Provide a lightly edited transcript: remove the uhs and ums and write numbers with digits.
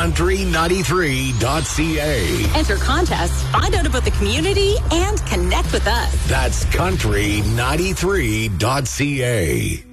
country93.ca. Enter contests, find out about the community, and connect with us. That's country93.ca.